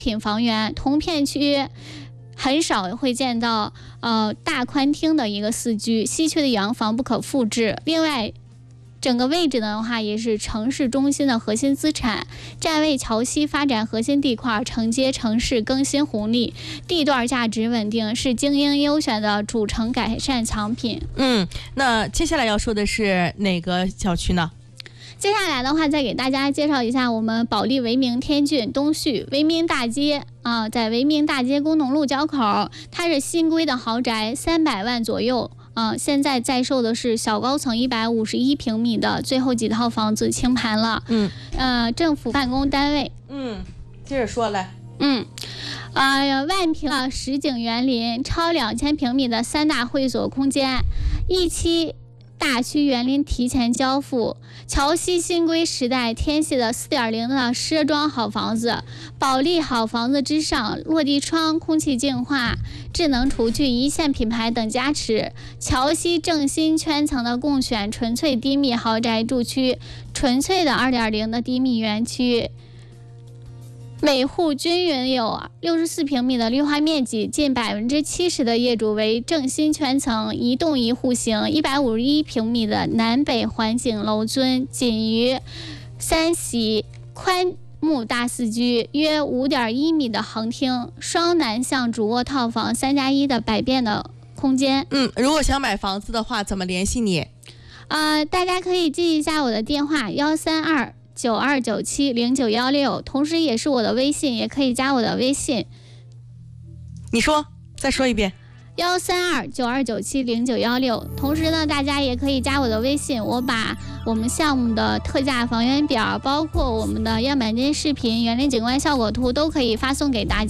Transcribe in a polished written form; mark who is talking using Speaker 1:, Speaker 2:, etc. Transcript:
Speaker 1: 品房源，同片区很少会见到大宽厅的一个4居，稀缺的洋房不可复制。另外，整个位置的话也是城市中心的核心资产，站位桥西发展核心地块，承接城市更新红利，地段价值稳定，是精英优选的主城改善藏品。
Speaker 2: 那接下来要说的是哪个小区呢？
Speaker 1: 接下来的话，再给大家介绍一下我们保利维明天骏东序维明大街在维明大街工农路交口，它是新规的豪宅，300万左右。现在在售的是小高层151平米的最后几套房子清盘了。政府办公单位。
Speaker 2: 接着说来。
Speaker 1: 万平的实景园林，超2000平米的3大会所空间，1期大区园林提前交付，桥西新规时代天系的 4.0 的奢装好房子，保利好房子之上，落地窗、空气净化、智能厨具、一线品牌等加持，桥西正新圈层的共选纯粹低密豪宅住区，纯粹的 2.0 的低密园区，每户均匀有64平米的绿化面积，近70%的业主为正新圈层一栋一户型，151平米的南北环景楼尊，仅于3席宽木大4居，约5.1米的横厅，双南向主卧套房3+1的百变的空间。
Speaker 2: 如果想买房子的话，怎么联系你？
Speaker 1: 大家可以记一下我的电话13292970916，同时也是我的微信，也可以加我的微信。
Speaker 2: 你说，再说一遍。
Speaker 1: 13292970916，同时呢，大家也可以加我的微信，我把我们项目的特价房源表，包括我们的样板间视频、园林景观效果图，都可以发送给大家。